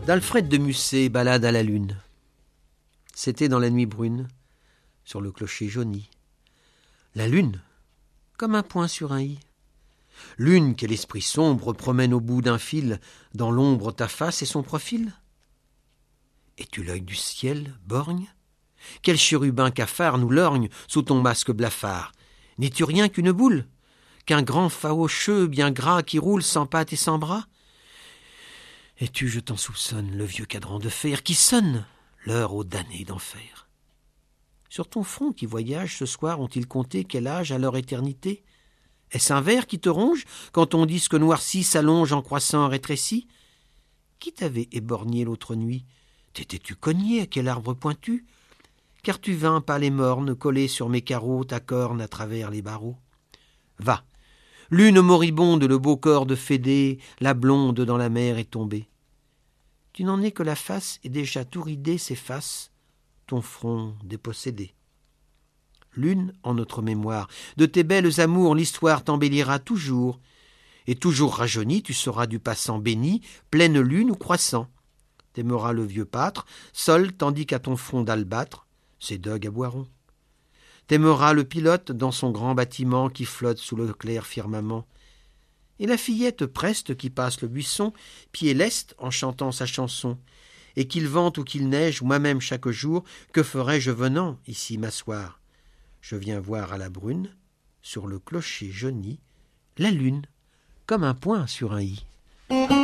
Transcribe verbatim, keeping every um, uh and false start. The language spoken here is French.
d'Alfred de Musset, Ballade à la lune. C'était dans la nuit brune, sur le clocher jauni. La lune, comme un point sur un i. Lune que l'esprit sombre promène au bout d'un fil, dans l'ombre ta face et son profil. Es-tu l'œil du ciel, borgne? Quel chérubin cafard nous lorgne sous ton masque blafard? N'es-tu rien qu'une boule? Qu'un grand faocheux bien gras qui roule sans pattes et sans bras? Es-tu, je t'en soupçonne, le vieux cadran de fer qui sonne l'heure aux damnés d'enfer? Sur ton front qui voyage ce soir ont-ils compté quel âge à leur éternité? Est-ce un ver qui te ronge quand ton disque noirci s'allonge en croissant rétréci? Qui t'avait éborgné l'autre nuit? T'étais-tu cogné à quel arbre pointu? Car tu vins pâle et morne coller sur mes carreaux ta corne à travers les barreaux. Va, lune moribonde, le beau corps de Fédé, la blonde dans la mer est tombée. Tu n'en es que la face et déjà tout ridé s'efface, ton front dépossédé. Lune, en notre mémoire, de tes belles amours l'histoire t'embellira toujours, et toujours rajeuni tu seras du passant béni, pleine lune ou croissant. T'aimeras le vieux pâtre, seul tandis qu'à ton front d'albâtre, ses dogues aboieront. T'aimeras le pilote dans son grand bâtiment qui flotte sous le clair firmament, et la fillette preste qui passe le buisson, pied leste en chantant sa chanson, et qu'il vente ou qu'il neige, moi-même chaque jour, que ferais-je venant ici m'asseoir? Je viens voir à la brune, sur le clocher jauni, la lune, comme un point sur un i.